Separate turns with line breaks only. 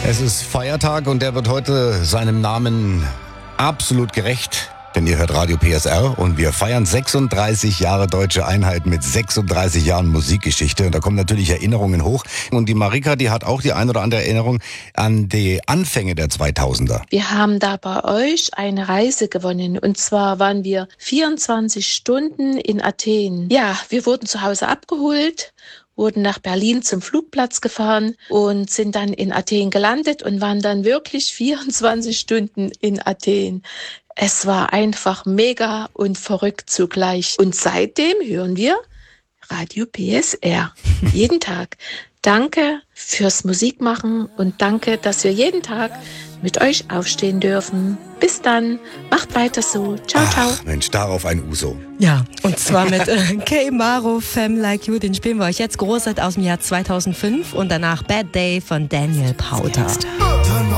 Es ist Feiertag und der wird heute seinem Namen absolut gerecht. Denn ihr hört Radio PSR und wir feiern 36 Jahre Deutsche Einheit mit 36 Jahren Musikgeschichte. Und da kommen natürlich Erinnerungen hoch. Und die Marika, die hat auch die ein oder andere Erinnerung an die Anfänge der 2000er.
Wir haben da bei euch eine Reise gewonnen. Und zwar waren wir 24 Stunden in Athen. Ja, wir wurden zu Hause abgeholt, wurden nach Berlin zum Flugplatz gefahren und sind dann in Athen gelandet und waren dann wirklich 24 Stunden in Athen. Es war einfach mega und verrückt zugleich. Und seitdem hören wir Radio PSR. Jeden Tag. Danke fürs Musikmachen und danke, dass wir jeden Tag mit euch aufstehen dürfen. Bis dann. Macht weiter so. Ciao, ciao.
Ach, Mensch, darauf ein Uso.
Ja, und zwar mit K-Maro, Femme Like You. Den spielen wir euch jetzt. Großartig aus dem Jahr 2005 und danach Bad Day von Daniel Powter.